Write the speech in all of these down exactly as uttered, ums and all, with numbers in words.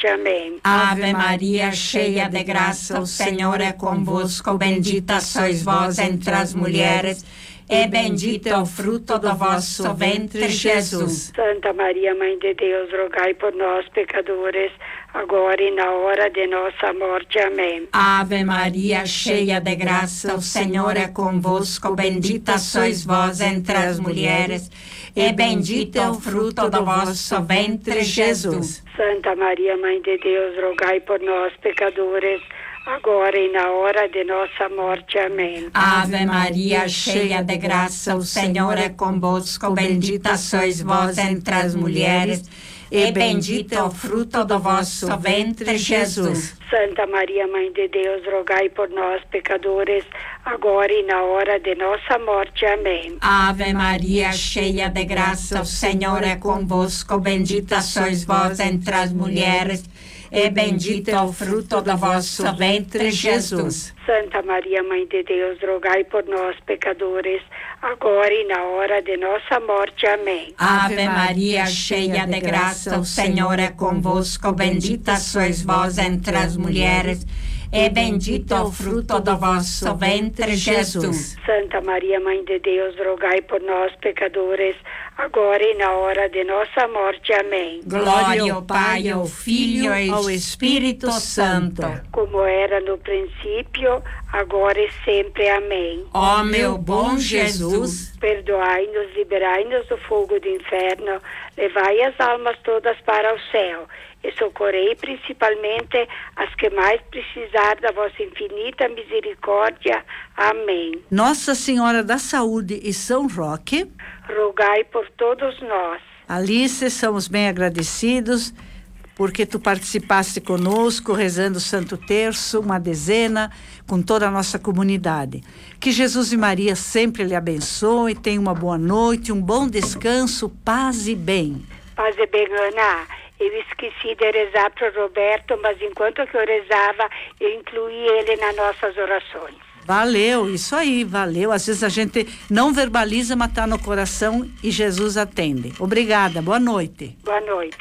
morte. Amém. Ave Maria, cheia de graça, o Senhor é convosco. Bendita sois vós entre as mulheres, e bendito é o fruto do vosso ventre, Jesus. Santa Maria, Mãe de Deus, rogai por nós, pecadores, agora e na hora de nossa morte. Amém. Ave Maria, cheia de graça, o Senhor é convosco. Bendita sois vós entre as mulheres, e bendito é o fruto do vosso ventre, Jesus. Santa Maria, Mãe de Deus, rogai por nós, pecadores, agora e na hora de nossa morte. Amém. Ave Maria, cheia de graça, o Senhor é convosco. Bendita sois vós entre as mulheres, e bendito é o fruto do vosso ventre, Jesus. Santa Maria, Mãe de Deus, rogai por nós, pecadores, agora e na hora de nossa morte. Amém. Ave Maria, cheia de graça, o Senhor é convosco. Bendita sois vós entre as mulheres, e bendito é o fruto do vosso ventre, Jesus. Santa Maria, Mãe de Deus, rogai por nós, pecadores, agora e na hora de nossa morte. Amém. Ave Maria, cheia de graça, o Senhor é convosco. Bendita sois vós entre as mulheres, e bendito é o fruto do vosso ventre, Jesus. Santa Maria, Mãe de Deus, rogai por nós, pecadores, agora e na hora de nossa morte. Amém. Glória ao Pai, ao Filho e ao Espírito Santo, como era no princípio, agora e sempre. Amém. Ó meu bom Jesus, perdoai-nos, liberai-nos do fogo do inferno, levai as almas todas para o céu e socorrei principalmente as que mais precisar da vossa infinita misericórdia. Amém. Nossa Senhora da Saúde e São Roque, rogai por todos nós. Alice, somos bem agradecidos porque tu participaste conosco rezando o Santo Terço, uma dezena, com toda a nossa comunidade. Que Jesus e Maria sempre lhe abençoe, tenha uma boa noite, um bom descanso, paz e bem. Paz e bem, Ana. Eu esqueci de rezar para o Roberto, mas enquanto que eu rezava, eu incluí ele nas nossas orações. Valeu, isso aí, valeu. Às vezes a gente não verbaliza, mas está no coração e Jesus atende. Obrigada, boa noite. Boa noite.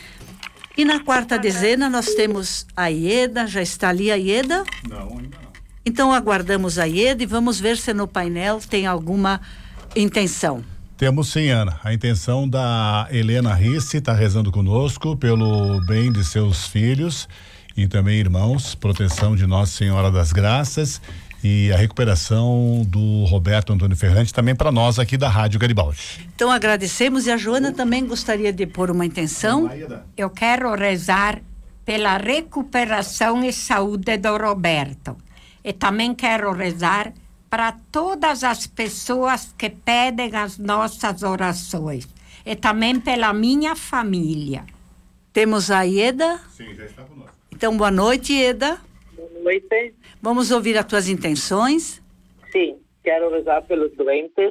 E na quarta dezena nós temos a Ieda, já está ali a Ieda? Não, ainda não. Então aguardamos a Ieda e vamos ver se no painel tem alguma intenção. Temos sim, Ana. A intenção da Helena Risse está rezando conosco pelo bem de seus filhos e também irmãos, proteção de Nossa Senhora das Graças e a recuperação do Roberto Antônio Ferrante também para nós aqui da Rádio Garibaldi. Então agradecemos e a Joana também gostaria de pôr uma intenção. Eu quero rezar pela recuperação e saúde do Roberto. E também quero rezar para todas as pessoas que pedem as nossas orações. E também pela minha família. Temos a Ieda? Sim, já está conosco. Então, boa noite, Ieda. Boa noite. Vamos ouvir as tuas intenções? Sim, quero rezar pelos doentes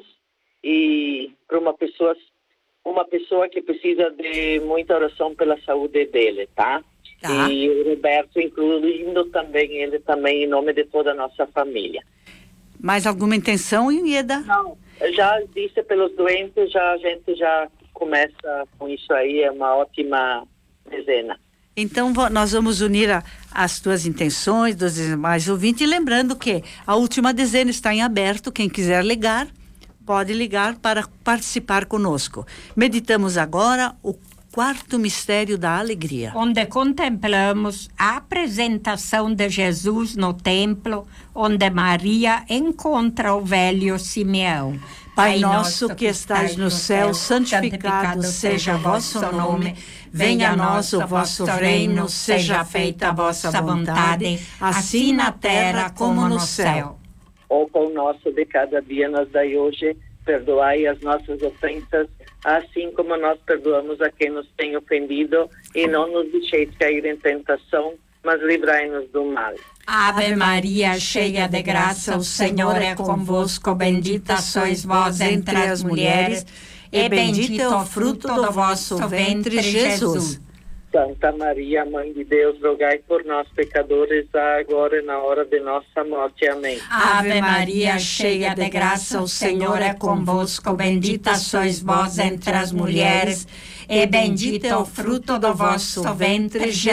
e para uma pessoa, uma pessoa que precisa de muita oração pela saúde dele, tá? Tá. E o Roberto, incluindo também ele, também em nome de toda a nossa família. Mais alguma intenção, Ieda? Não, já disse pelos doentes, já a gente já começa com isso aí, é uma ótima dezena. Então nós vamos unir a, as tuas intenções dos demais ouvintes, e lembrando que a última dezena está em aberto, quem quiser ligar, pode ligar para participar conosco. Meditamos agora o quarto mistério da alegria, onde contemplamos a apresentação de Jesus no templo, onde Maria encontra o velho Simeão. Pai nosso que estais no céu, santificado seja o vosso nome, venha a nós o vosso reino, seja feita a vossa vontade, assim na terra como no céu. O pão nosso de cada dia nos dai hoje, perdoai as nossas ofensas, assim como nós perdoamos a quem nos tem ofendido, e não nos deixeis cair em tentação, mas livrai-nos do mal. Ave Maria, cheia de graça, o Senhor é convosco, bendita sois vós entre as mulheres, e bendito é o fruto do vosso ventre, Jesus. Santa Maria, Mãe de Deus, rogai por nós, pecadores, agora e na hora de nossa morte. Amém. Ave Maria, cheia de graça, o Senhor é convosco, bendita sois vós entre as mulheres, e bendito é o fruto do vosso ventre, Jesus.